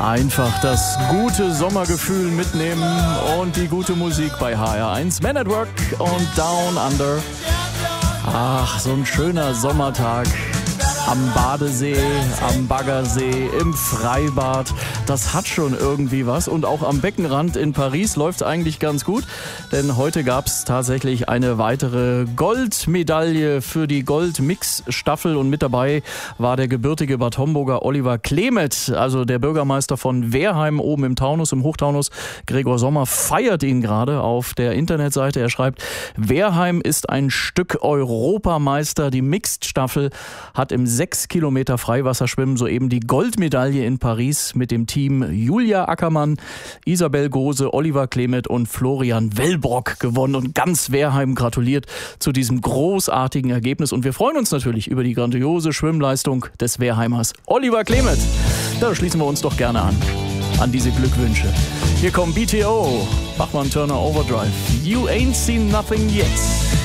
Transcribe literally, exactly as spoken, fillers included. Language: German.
Einfach das gute Sommergefühl mitnehmen und die gute Musik bei H R eins. Man at Work und Down Under. Ach, so ein schöner Sommertag. Am Badesee, am Baggersee, im Freibad. Das hat schon irgendwie was. Und auch am Beckenrand in Paris läuft es eigentlich ganz gut. Denn heute gab es tatsächlich eine weitere Goldmedaille für die Gold-Mix-Staffel. Und mit dabei war der gebürtige Bad Homburger Oliver Klemet, also der Bürgermeister von Wehrheim oben im Taunus, im Hochtaunus. Gregor Sommer feiert ihn gerade auf der Internetseite. Er schreibt, Wehrheim ist ein Stück Europameister. Die Mixed-Staffel hat im sechs Kilometer Freiwasserschwimmen soeben die Goldmedaille in Paris mit dem Team Julia Ackermann, Isabel Gose, Oliver Klemet und Florian Wellbrock gewonnen. Und ganz Wehrheim gratuliert zu diesem großartigen Ergebnis. Und wir freuen uns natürlich über die grandiose Schwimmleistung des Wehrheimers Oliver Klemet. Da schließen wir uns doch gerne an, an diese Glückwünsche. Hier kommt B T O, Bachmann Turner Overdrive. You ain't seen nothing yet.